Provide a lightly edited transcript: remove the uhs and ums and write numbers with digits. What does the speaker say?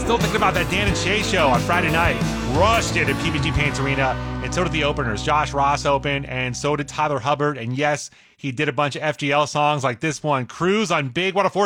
Still thinking about that Dan and Shay show on Friday night. Rushed it at PPG Paints Arena, and so did the openers. Josh Ross opened, and so did Tyler Hubbard. And yes, he did a bunch of FGL songs like this one, Cruise on Big 104.7